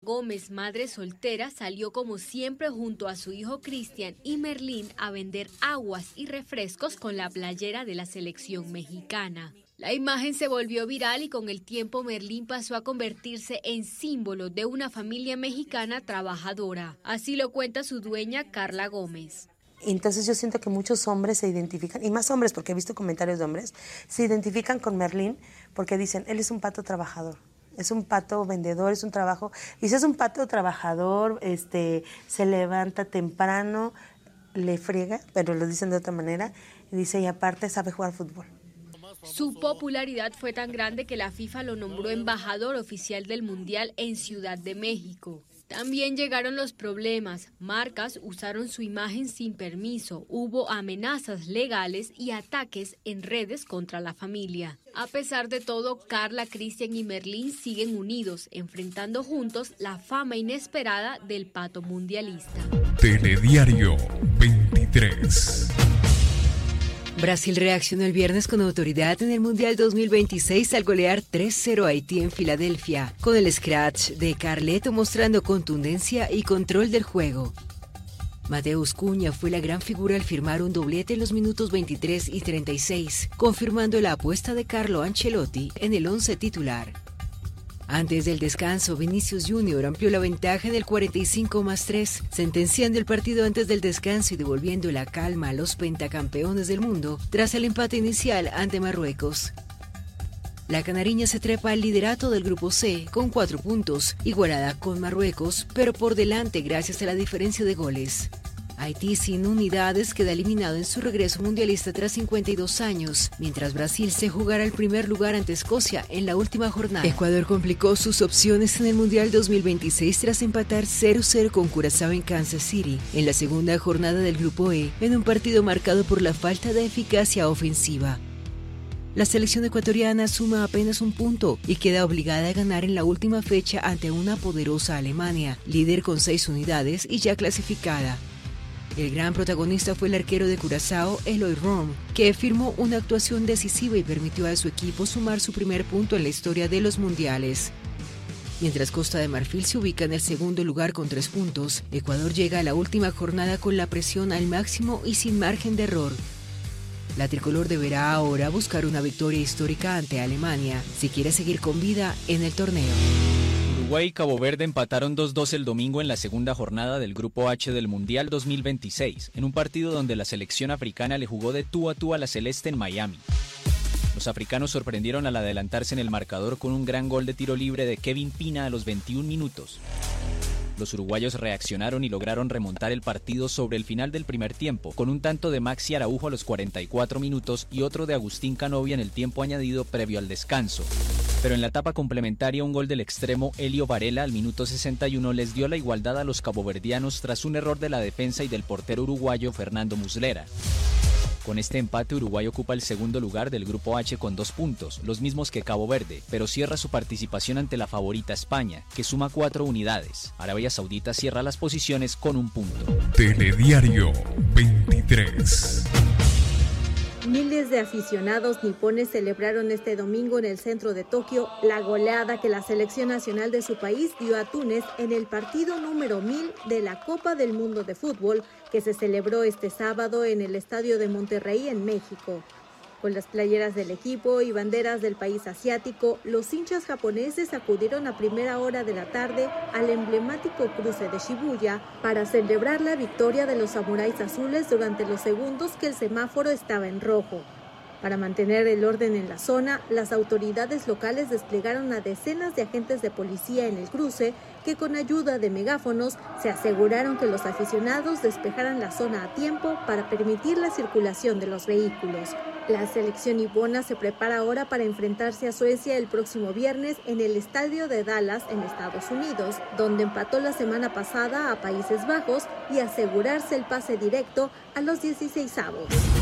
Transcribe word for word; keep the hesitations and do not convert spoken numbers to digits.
Gómez, madre soltera, salió como siempre junto a su hijo Cristian y Merlín a vender aguas y refrescos con la playera de la selección mexicana. La imagen se volvió viral y con el tiempo Merlín pasó a convertirse en símbolo de una familia mexicana trabajadora. Así lo cuenta su dueña, Carla Gómez. Entonces yo siento que muchos hombres se identifican, y más hombres porque he visto comentarios de hombres, se identifican con Merlín porque dicen, él es un pato trabajador, es un pato vendedor, es un trabajo, y si es un pato trabajador, este, se levanta temprano, le friega, pero lo dicen de otra manera, y dice, y aparte sabe jugar fútbol. Su popularidad fue tan grande que la FIFA lo nombró embajador oficial del Mundial en Ciudad de México. También llegaron los problemas. Marcas usaron su imagen sin permiso. Hubo amenazas legales y ataques en redes contra la familia. A pesar de todo, Carla, Cristian y Merlín siguen unidos, enfrentando juntos la fama inesperada del pato mundialista. Telediario veintitrés. Brasil reaccionó el viernes con autoridad en el Mundial dos mil veintiséis al golear tres cero a Haití en Filadelfia, con el scratch de Carleto mostrando contundencia y control del juego. Mateus Cunha fue la gran figura al firmar un doblete en los minutos veintitrés y treinta y seis, confirmando la apuesta de Carlo Ancelotti en el once titular. Antes del descanso, Vinicius Junior amplió la ventaja del cuarenta y cinco más tres, sentenciando el partido antes del descanso y devolviendo la calma a los pentacampeones del mundo tras el empate inicial ante Marruecos. La canariña se trepa al liderato del grupo C con cuatro puntos, igualada con Marruecos, pero por delante gracias a la diferencia de goles. Haití sin unidades queda eliminado en su regreso mundialista tras cincuenta y dos años, mientras Brasil se jugará el primer lugar ante Escocia en la última jornada. Ecuador complicó sus opciones en el Mundial dos mil veintiséis tras empatar cero cero con Curazao en Kansas City, en la segunda jornada del Grupo E, en un partido marcado por la falta de eficacia ofensiva. La selección ecuatoriana suma apenas un punto y queda obligada a ganar en la última fecha ante una poderosa Alemania, líder con seis unidades y ya clasificada. El gran protagonista fue el arquero de Curazao, Eloy Rom, que firmó una actuación decisiva y permitió a su equipo sumar su primer punto en la historia de los mundiales. Mientras Costa de Marfil se ubica en el segundo lugar con tres puntos, Ecuador llega a la última jornada con la presión al máximo y sin margen de error. La tricolor deberá ahora buscar una victoria histórica ante Alemania si quiere seguir con vida en el torneo. Uruguay y Cabo Verde empataron dos dos el domingo en la segunda jornada del Grupo H del Mundial dos mil veintiséis, en un partido donde la selección africana le jugó de tú a tú a la celeste en Miami. Los africanos sorprendieron al adelantarse en el marcador con un gran gol de tiro libre de Kevin Pina a los veintiún minutos. Los uruguayos reaccionaron y lograron remontar el partido sobre el final del primer tiempo, con un tanto de Maxi Araujo a los cuarenta y cuatro minutos y otro de Agustín Canovia en el tiempo añadido previo al descanso. Pero en la etapa complementaria, un gol del extremo Elio Varela al minuto sesenta y uno les dio la igualdad a los caboverdianos tras un error de la defensa y del portero uruguayo Fernando Muslera. Con este empate, Uruguay ocupa el segundo lugar del Grupo H con dos puntos, los mismos que Cabo Verde, pero cierra su participación ante la favorita España, que suma cuatro unidades. Arabia Saudita cierra las posiciones con un punto. Telediario veintitrés. Miles de aficionados nipones celebraron este domingo en el centro de Tokio la goleada que la selección nacional de su país dio a Túnez en el partido número mil de la Copa del Mundo de Fútbol que se celebró este sábado en el Estadio de Monterrey en México. Con las playeras del equipo y banderas del país asiático, los hinchas japoneses acudieron a primera hora de la tarde al emblemático cruce de Shibuya para celebrar la victoria de los samuráis azules durante los segundos que el semáforo estaba en rojo. Para mantener el orden en la zona, las autoridades locales desplegaron a decenas de agentes de policía en el cruce que con ayuda de megáfonos se aseguraron que los aficionados despejaran la zona a tiempo para permitir la circulación de los vehículos. La selección nipona se prepara ahora para enfrentarse a Suecia el próximo viernes en el estadio de Dallas en Estados Unidos, donde empató la semana pasada a Países Bajos y asegurarse el pase directo a los dieciseisavos.